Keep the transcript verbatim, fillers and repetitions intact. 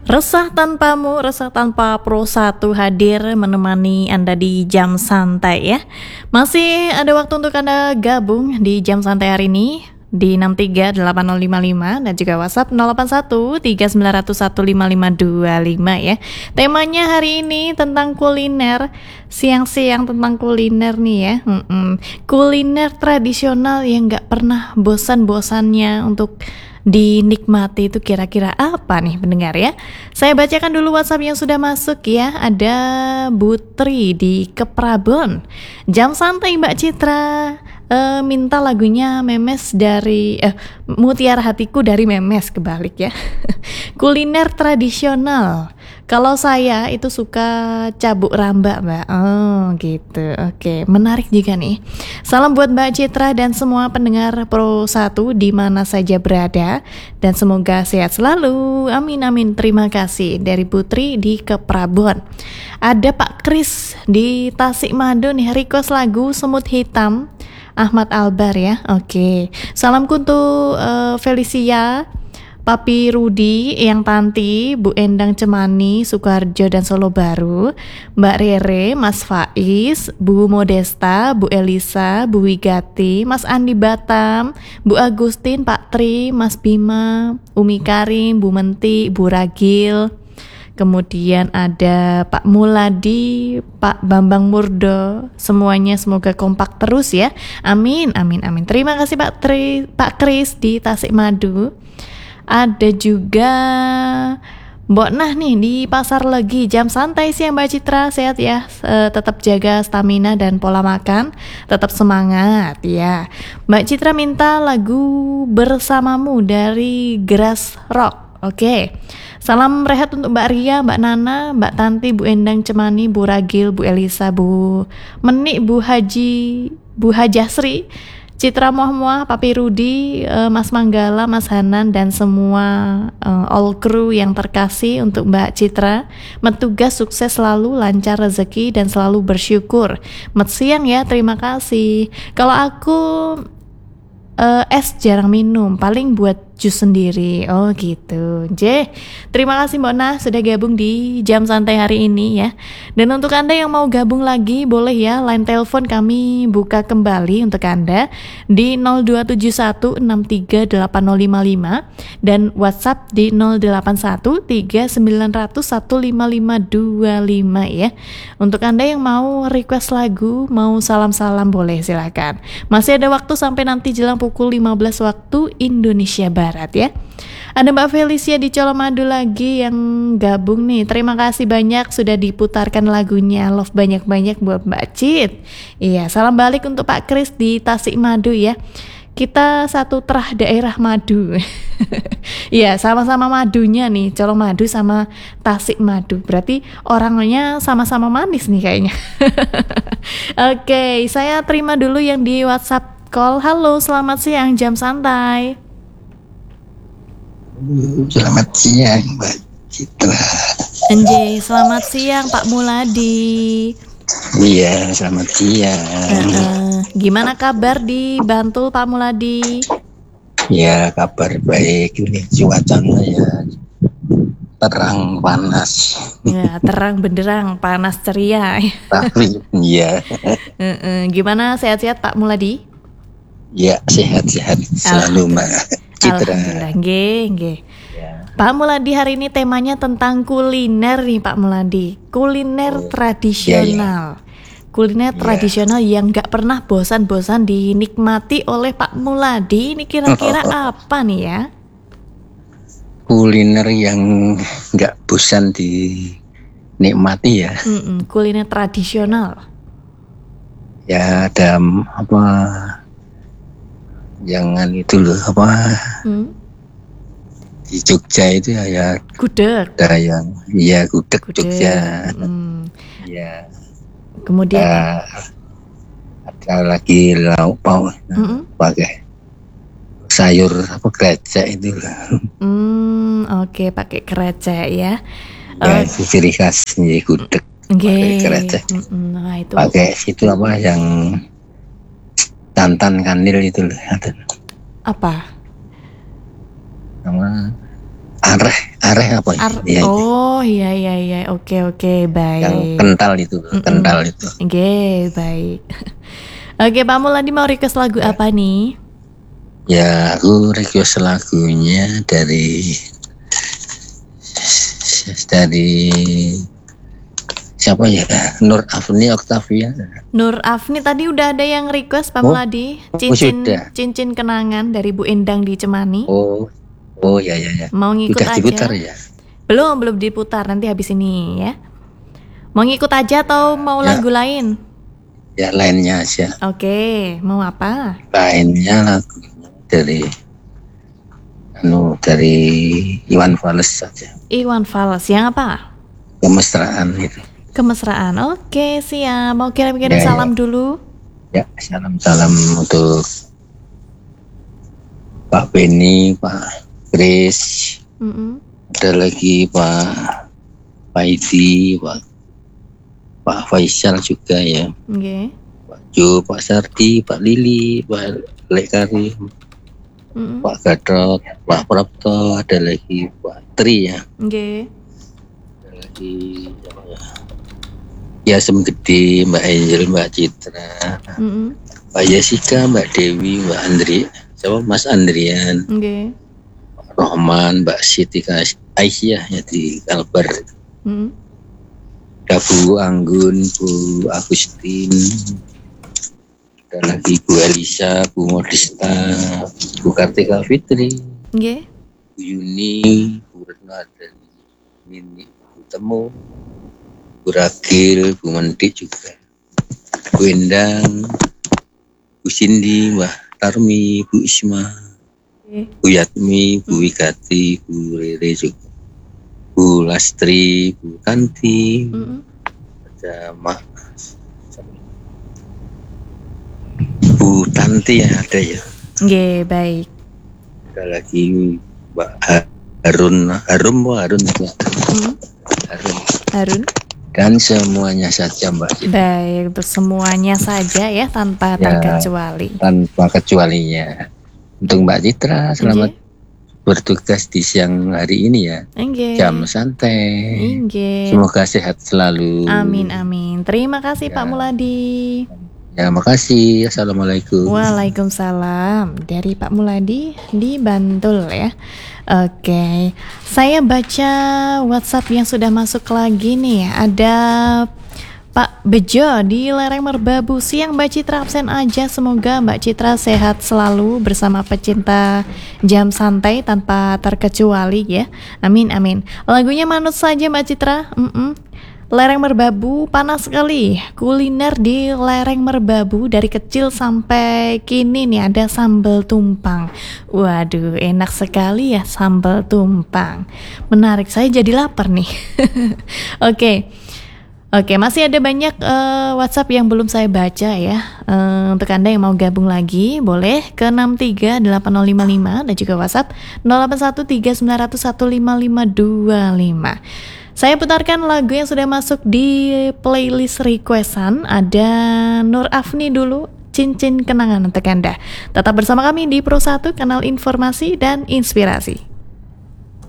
Resah tanpamu, resah tanpa Pro satu hadir menemani Anda di jam santai ya. Masih ada waktu untuk Anda gabung di jam santai hari ini di enam tiga delapan nol lima lima dan juga WhatsApp nol delapan satu tiga sembilan nol satu lima lima dua lima ya. Temanya hari ini tentang kuliner, siang-siang tentang kuliner nih ya. Mm-mm. Kuliner tradisional yang gak pernah bosan-bosannya untuk dinikmati itu kira-kira apa nih pendengar ya. Saya bacakan dulu WhatsApp yang sudah masuk ya. Ada Butri di Keprabon. Jam santai Mbak Citra, uh, minta lagunya Memes dari eh, Mutiara Hatiku dari Memes, kebalik ya. Kuliner tradisional. Kalau saya itu suka cabuk rambak Mbak. Oh gitu. Oke, menarik juga nih. Salam buat Mbak Citra dan semua pendengar Pro satu di mana saja berada, dan semoga sehat selalu. Amin amin. Terima kasih. Dari Putri di Keprabon. Ada Pak Kris di Tasikmadu nih, request lagu Semut Hitam Ahmad Albar ya. Oke. Salamku untuk uh, Felicia, Papi Rudi, Yang Tanti, Bu Endang Cemani, Sukoharjo dan Solo Baru, Mbak Rere, Mas Faiz, Bu Modesta, Bu Elisa, Bu Wigati, Mas Andi Batam, Bu Agustin, Pak Tri, Mas Bima, Umi Karim, Bu Menti, Bu Ragil. Kemudian ada Pak Muladi, Pak Bambang Murdo. Semuanya semoga kompak terus ya. Amin, amin, amin. Terima kasih Pak Tri, Pak Kris di Tasikmadu. Ada juga Mbok Nah nih di Pasar Legi. Jam santai sih Mbak Citra, sehat ya. E, tetap jaga stamina dan pola makan, tetap semangat ya. Mbak Citra minta lagu Bersamamu dari Grass Rock. Oke. Salam rehat untuk Mbak Ria, Mbak Nana, Mbak Tanti, Bu Endang Cemani, Bu Ragil, Bu Elisa, Bu Menik, Bu Haji, Bu Hajasri, Citra Muah-Muah, Papi Rudi, uh, Mas Manggala, Mas Hanan, dan semua uh, all crew yang terkasih untuk Mbak Citra. Metugas sukses selalu, lancar rezeki, dan selalu bersyukur. Met siang ya, terima kasih. Kalau aku uh, es jarang minum, paling buat jus sendiri. Oh gitu. J, terima kasih Mbak Nah sudah gabung di jam santai hari ini ya. Dan untuk Anda yang mau gabung lagi, boleh ya, line telepon kami buka kembali untuk Anda di nol dua tujuh satu enam tiga delapan nol lima lima dan WhatsApp di nol delapan satu tiga sembilan nol satu lima lima dua lima ya. Untuk Anda yang mau request lagu, mau salam-salam, boleh silakan. Masih ada waktu sampai nanti jelang pukul lima belas waktu Indonesia Barat ya. Ada Mbak Felicia di Colomadu lagi yang gabung nih. Terima kasih banyak sudah diputarkan lagunya. Love banyak-banyak buat Mbak Cit. Iya, salam balik untuk Pak Kris di Tasikmadu ya. Kita satu terah daerah madu. Iya, sama-sama madunya nih, Colomadu sama Tasikmadu. Berarti orangnya sama-sama manis nih kayaknya. Oke, saya terima dulu yang di WhatsApp call. Halo, selamat siang jam santai. Selamat siang Mbak Citra. Enjay, selamat siang Pak Muladi. Iya, selamat siang. uh, Gimana kabar di Bantul Pak Muladi? Ya, kabar baik. Ini cuacanya ya terang panas. Ya, terang benderang, panas ceria. Tapi iya. uh, uh, Gimana, sehat-sehat Pak Muladi? Ya, sehat-sehat selalu Mbak Citra. Alhamdulillah, nggih, nggih. Ya. Pak Muladi, hari ini temanya tentang kuliner nih Pak Muladi. Kuliner Oh, tradisional. Ya, ya. Kuliner ya. tradisional yang gak pernah bosan-bosan dinikmati oleh Pak Muladi. Ini kira-kira apa nih ya? Kuliner yang gak bosan dinikmati ya. Mm-mm, kuliner tradisional. Ya, ada apa? Jangan itu loh apa? Hmm? Di Jogja itu ya, ya gudeg. Ada yang iya gudeg, gudeg. Jogja. Hmm. Ya. Kemudian uh, ada lagi lauk pauk mm-hmm. pakai sayur apa krecek itu. Hmm, oke, okay, pakai krecek ya. Ya, uh, itu ciri khas nih gudeg. Okay. Pakai krecek. Mm-hmm. Nah, itu. Pakai itu apa yang santan kanil itu loh. Apa? Nama areh, areh apa ya? Ar- ya, oh iya iya iya, oke oke, baik. Yang kental itu, Mm-mm. kental itu. Oke, baik. Oke, Pak Muladi mau request lagu Ya. apa nih? Ya, aku request lagunya dari dari siapa ya? Nur Afni Octavia. Nur Afni tadi udah ada yang request Pak Oh, Muladi, oh, cincin sudah. cincin kenangan dari Bu Endang di Cemani. Oh, oh ya ya ya. Mau ngikut Udah aja? diputar ya? Belum, belum diputar, nanti habis ini ya. Mau ngikut aja atau mau Ya. lagu lain? Ya lainnya aja. Oke, mau apa? Lainnya lagu dari anu dari Iwan Fals saja. Iwan Fals, yang apa? Kemesraan itu. Kemesraan. Oke, siap. Mau kirim-kirim Ya, salam ya. dulu? Ya, salam-salam untuk Pak Beni, Pak Chris, Mm-mm. ada lagi Pak Faidi, Pak Pak Faisal juga ya, Oke. Pak Jo, Pak Sardi, Pak Lili, Pak Lekari, Mm-mm. Pak Gadot, Pak Prapto, ada lagi Pak Tri ya, Oke. ada lagi siapa ya? Ya Sem Gede, Mbak Angel, Mbak Citra, Mm-mm. Mbak Jessica, Mbak Dewi, Mbak Andri, siapa Mas Andrian, Oke. Pak Rohman, Mbak Siti Aisyah ya di Kalbar. Mm-mm. Ada Bu Anggun, Bu Agustin, ada lagi Bu Elisa, Bu Modista, Bu Kartika Fitri, Oke. Bu Yuni, Bu Retno ada Nini, Bu Temu, Bu Ragil, Bu Mendik juga, Bu Endang, Bu Cindy, Mbak Tarmi, Bu Isma, Oke. Bu Yatmi, Bu Wigati, Bu Rere juga, Bu Lastri, Bu Tanti, Mm-mm. ada Mak Bu Tanti ya ada ya, Oke, baik. ada lagi Mbak Harun, Harum, Mbak Harun juga, Mm. Harun, Harun. dan semuanya saja Mbak, Baik, untuk semuanya saja ya, tanpa Ya. terkecuali. tanpa kecualinya. Untuk Mbak Citra, selamat Oke. bertugas di siang hari ini ya, Oke. jam santai. Oke. Semoga sehat selalu. Amin amin. Terima kasih Ya. Pak Muladi. Ya, makasih. Assalamualaikum. Waalaikumsalam, dari Pak Muladi di Bantul ya. Oke, saya baca WhatsApp yang sudah masuk lagi nih. Ada Pak Bejo di lereng Merbabu. Siang Mbak Citra, absen aja. Semoga Mbak Citra sehat selalu bersama pecinta jam santai tanpa terkecuali ya. Amin amin. Lagunya manut saja Mbak Citra. Mm-mm. Lereng Merbabu panas sekali. Kuliner di lereng Merbabu dari kecil sampai kini nih ada sambal tumpang. Waduh, enak sekali ya sambal tumpang. Menarik, saya jadi lapar nih. Oke. Oke, masih ada banyak uh, WhatsApp yang belum saya baca ya. Uh, untuk Anda yang mau gabung lagi, boleh ke enam tiga delapan nol lima lima dan juga WhatsApp nol delapan satu tiga sembilan nol satu lima lima dua lima. Saya putarkan lagu yang sudah masuk di playlist requestan. Ada Nur Afni dulu, Cincin Kenangan untuk Anda. Tetap bersama kami di Pro satu, kanal informasi dan inspirasi.